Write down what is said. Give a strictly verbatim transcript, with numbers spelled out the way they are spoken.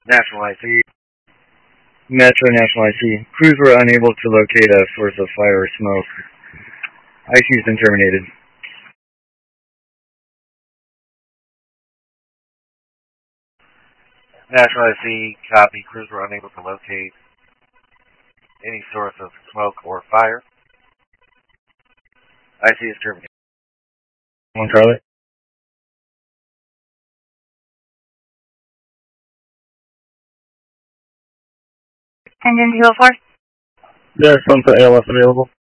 National I C. Metro National I C. Crews were unable to locate a source of fire or smoke. I C has been terminated. National I C, copy. Crews were unable to locate any source of smoke or fire. I C is terminated. One Charlie. Engine two oh four. There's some for A L S available.